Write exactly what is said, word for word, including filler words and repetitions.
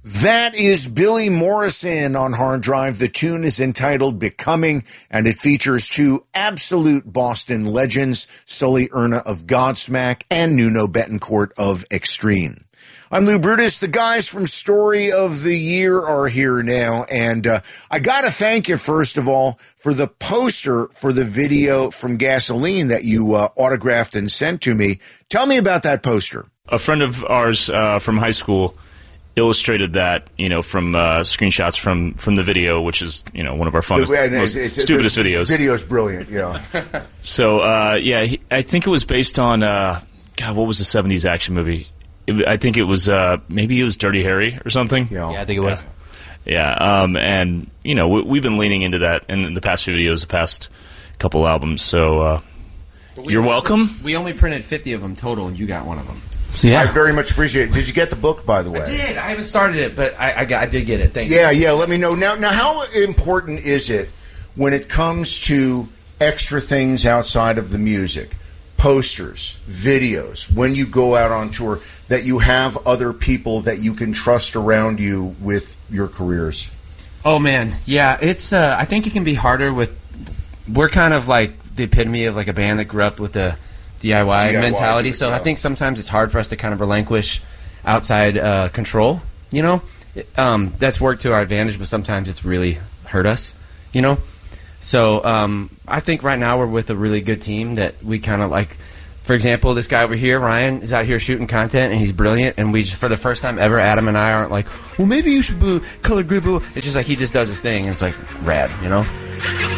That is Billy Morrison on Hard Drive. The tune is entitled Becoming, and it features two absolute Boston legends, Sully Erna of Godsmack and Nuno Bettencourt of Extreme. I'm Lou Brutus. The guys from Story of the Year are here now, and uh, I got to thank you, first of all, for the poster for the video from Gasoline that you uh, autographed and sent to me. Tell me about that poster. A friend of ours uh, from high school illustrated that, you know, from uh, screenshots from, from the video, which is, you know, one of our funnest, the, most it's, stupidest the videos. Video's brilliant, yeah. So, uh, yeah, he, I think it was based on, uh, God, what was the seventies action movie? It, I think it was, uh, maybe it was Dirty Harry or something. Yeah, yeah I think it was. Yeah, yeah um, and, you know, we, we've been leaning into that in the past few videos, the past couple albums, so uh, we you're only, welcome. We only printed fifty of them total, and you got one of them. So, yeah. I very much appreciate it. Did you get the book, by the way? I did. I haven't started it, but I, I, got, I did get it. Thank yeah, you. Yeah, yeah. Let me know. Now, now, how important is it when it comes to extra things outside of the music, posters, videos, when you go out on tour, that you have other people that you can trust around you with your careers? Oh, man. Yeah, it's. Uh, I think it can be harder with. We're kind of like the epitome of like a band that grew up with a D I Y, D I Y mentality, so yeah. I think sometimes it's hard for us to kind of relinquish outside uh, control, you know? Um, that's worked to our advantage, but sometimes it's really hurt us, you know? So um, I think right now we're with a really good team that we kind of like. For example, this guy over here, Ryan, is out here shooting content, and he's brilliant, and we just, for the first time ever, Adam and I aren't like, well, maybe you should do color gribble. It's just like he just does his thing, and it's like rad, you know?